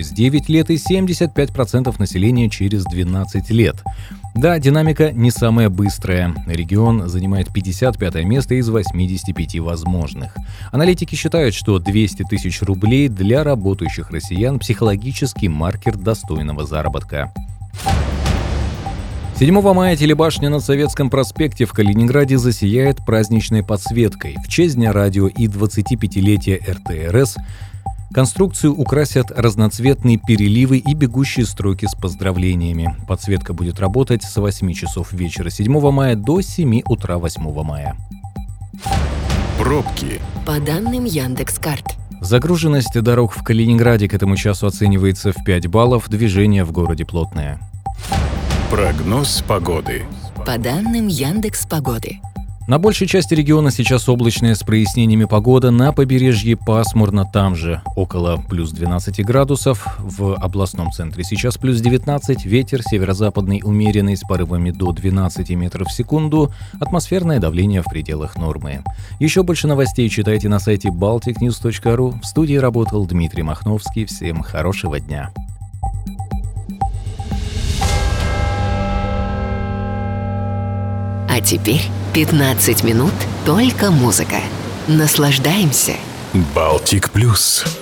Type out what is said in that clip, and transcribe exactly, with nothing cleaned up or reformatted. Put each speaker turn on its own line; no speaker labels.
девять лет и семьдесят пять процентов населения через двенадцать лет. Да, динамика не самая быстрая. Регион занимает пятьдесят пятое место из восьмидесяти пяти возможных. Аналитики считают, что двести тысяч рублей для работающих россиян – психологический маркер достойного заработка. седьмого мая телебашня на Советском проспекте в Калининграде засияет праздничной подсветкой. В честь Дня радио и двадцатипятилетия эр тэ эр эс конструкцию украсят разноцветные переливы и бегущие строки с поздравлениями. Подсветка будет работать с восьми часов вечера седьмого мая до семи утра восьмого мая.
Пробки.
По данным Яндекс.Карт.
Загруженность дорог в Калининграде к этому часу оценивается в пять баллов, движение в городе плотное.
Прогноз погоды.
По данным Яндекс.Погоды.
На большей части региона сейчас облачная с прояснениями погода, на побережье пасмурно, там же около плюс двенадцати градусов, в областном центре сейчас плюс девятнадцать, ветер северо-западный умеренный с порывами до двенадцати метров в секунду, атмосферное давление в пределах нормы. Еще больше новостей читайте на сайте балтик ньюс точка ру. В студии работал Дмитрий Махновский. Всем хорошего дня.
А теперь пятнадцать минут только музыка. Наслаждаемся.
Балтик плюс.